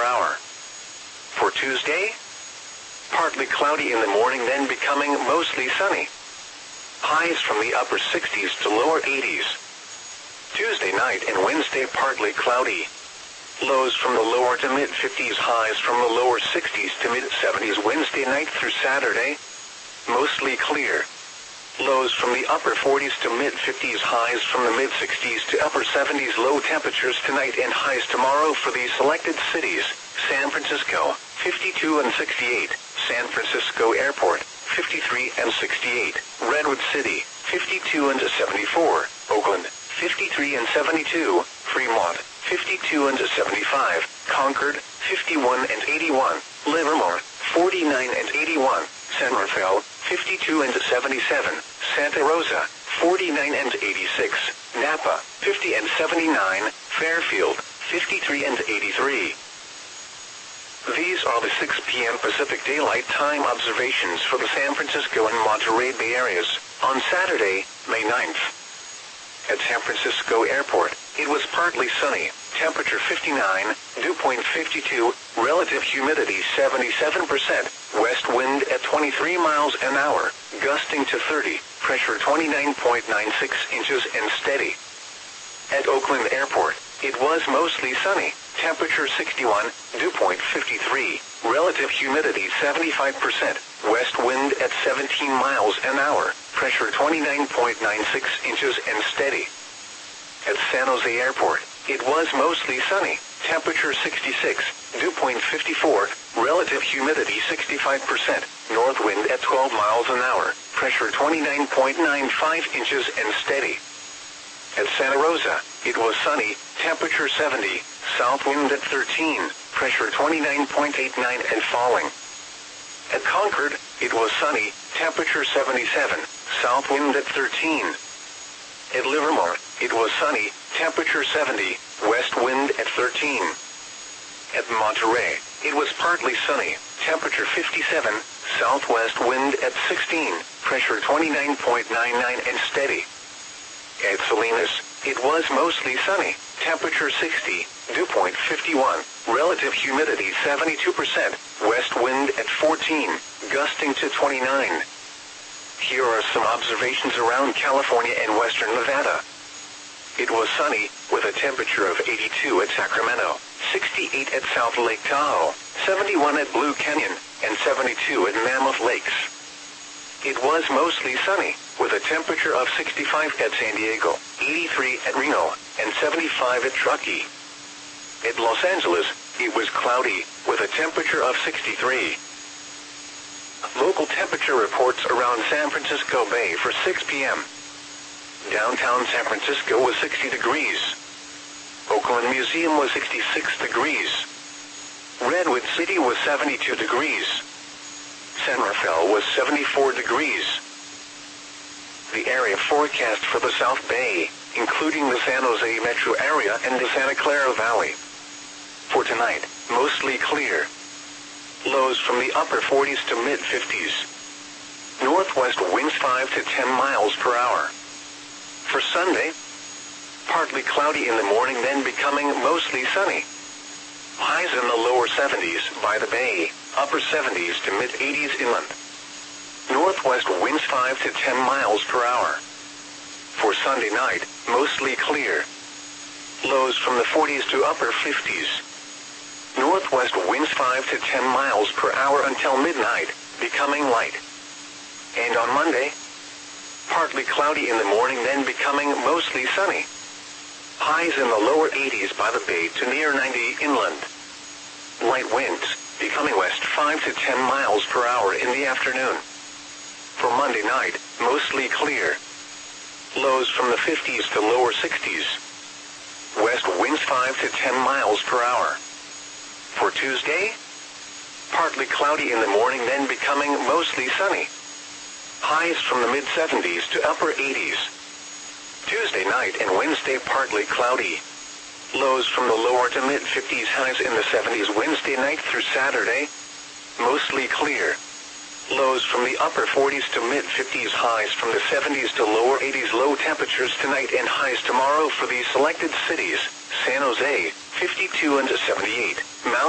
per hour. For Tuesday, partly cloudy in the morning, then becoming mostly sunny. Highs from the upper 60s to lower 80s. Tuesday night and Wednesday partly cloudy. Lows from the lower to mid-50s, highs from the lower 60s to mid-70s. Wednesday night through Saturday, mostly clear. Lows from the upper 40s to mid-50s, highs from the mid-60s to upper 70s. Low temperatures tonight and highs tomorrow for these selected cities: San Francisco, 52 and 68, San Francisco Airport, 53 and 68, Redwood City, 52 and 74, Oakland, 53 and 72, Fremont, 52 and 75, Concord, 51 and 81, Livermore, 49 and 81, San Rafael, 52 and 77, Santa Rosa, 49 and 86, Napa, 50 and 79, Fairfield, 53 and 83. These are the 6 p.m. Pacific Daylight Time observations for the San Francisco and Monterey Bay areas on Saturday, May 9th. At San Francisco Airport, it was partly sunny, temperature 59, dew point 52, relative humidity 77%, west wind at 23 miles an hour, gusting to 30, pressure 29.96 inches and steady. At Oakland Airport, it was mostly sunny, temperature 61, dew point 53, relative humidity 75%, west wind at 17 miles an hour, pressure 29.96 inches and steady. At San Jose Airport, it was mostly sunny, temperature 66, dew point 54, relative humidity 65%, north wind at 12 miles an hour, pressure 29.95 inches and steady. At Santa Rosa, it was sunny, temperature 70, south wind at 13, pressure 29.89 and falling. At Concord, it was sunny, temperature 77, south wind at 13. At Livermore, it was sunny, temperature 70, west wind at 13. At Monterey, it was partly sunny, temperature 57, southwest wind at 16, pressure 29.99 and steady. At Salinas, it was mostly sunny, temperature 60, dew point 51, relative humidity 72%, west wind at 14, gusting to 29. Here are some observations around California and western Nevada. It was sunny, with a temperature of 82 at Sacramento, 68 at South Lake Tahoe, 71 at Blue Canyon, and 72 at Mammoth Lakes. It was mostly sunny, with a temperature of 65 at San Diego, 83 at Reno, and 75 at Truckee. At Los Angeles, it was cloudy, with a temperature of 63. Local temperature reports around San Francisco Bay for 6 p.m. Downtown San Francisco was 60 degrees. Oakland Museum was 66 degrees. Redwood City was 72 degrees. San Rafael was 74 degrees. The area forecast for the South Bay, including the San Jose metro area and the Santa Clara Valley. For tonight, mostly clear. Lows from the upper 40s to mid-50s. Northwest winds 5 to 10 miles per hour. For Sunday, partly cloudy in the morning, then becoming mostly sunny. Highs in the lower 70s by the bay, upper 70s to mid-80s inland. Northwest winds 5 to 10 miles per hour. For Sunday night, mostly clear. Lows from the 40s to upper 50s. Northwest winds 5 to 10 miles per hour until midnight, becoming light. And on Monday, partly cloudy in the morning, then becoming mostly sunny. Highs in the lower 80s by the bay to near 90 inland. Light winds, becoming west 5 to 10 miles per hour in the afternoon. For Monday night, mostly clear. Lows from the 50s to lower 60s. West winds 5 to 10 miles per hour. For Tuesday, partly cloudy in the morning, then becoming mostly sunny. Highs from the mid-70s to upper 80s. Tuesday night and Wednesday partly cloudy. Lows from the lower to mid-50s, highs in the 70s. Wednesday night through Saturday, mostly clear. Lows from the upper 40s to mid-50s, highs from the 70s to lower 80s. Low temperatures tonight and highs tomorrow for these selected cities: San Jose, 52 and 78, Mount